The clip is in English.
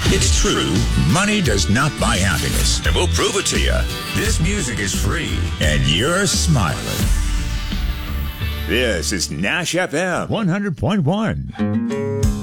It's true, money does not buy happiness. And we'll prove it to you. This music is free, and you're smiling. This is Nash FM 100.1.